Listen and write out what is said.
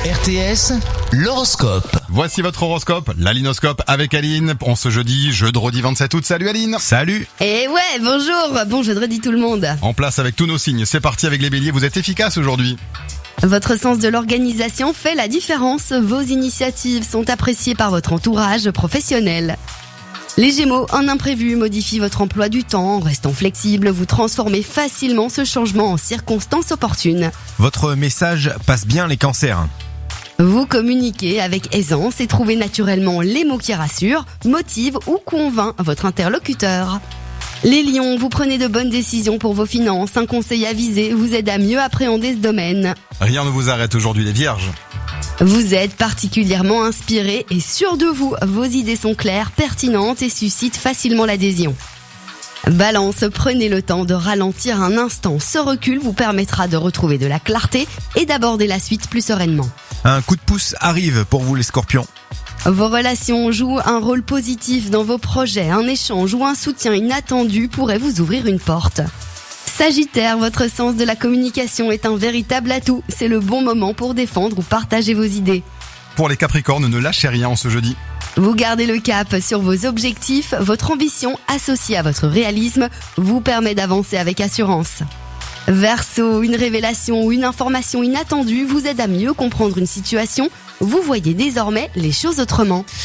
RTS, l'horoscope. Voici votre horoscope, l'Alinoscope avec Aline. En ce jeudi 27 août. Salut Aline. Salut. Et ouais, bonjour, bon jeudi tout le monde. En place avec tous nos signes. C'est parti avec les béliers, vous êtes efficaces aujourd'hui. Votre sens de l'organisation fait la différence. Vos initiatives sont appréciées par votre entourage professionnel. Les Gémeaux, un imprévu modifie votre emploi du temps. En restant flexible, vous transformez facilement ce changement en circonstances opportunes. Votre message passe bien les cancers. Vous communiquez avec aisance et trouvez naturellement les mots qui rassurent, motivent ou convainquent votre interlocuteur. Les lions, vous prenez de bonnes décisions pour vos finances. Un conseil avisé vous aide à mieux appréhender ce domaine. Rien ne vous arrête aujourd'hui les vierges. Vous êtes particulièrement inspiré et sûr de vous. Vos idées sont claires, pertinentes et suscitent facilement l'adhésion. Balance, prenez le temps de ralentir un instant. Ce recul vous permettra de retrouver de la clarté et d'aborder la suite plus sereinement. Un coup de pouce arrive pour vous les scorpions. Vos relations jouent un rôle positif dans vos projets. Un échange ou un soutien inattendu pourrait vous ouvrir une porte. Sagittaire, votre sens de la communication est un véritable atout. C'est le bon moment pour défendre ou partager vos idées. Pour les capricornes, ne lâchez rien en ce jeudi. Vous gardez le cap sur vos objectifs. Votre ambition associée à votre réalisme vous permet d'avancer avec assurance. Verseau, une révélation ou une information inattendue vous aide à mieux comprendre une situation. Vous voyez désormais les choses autrement.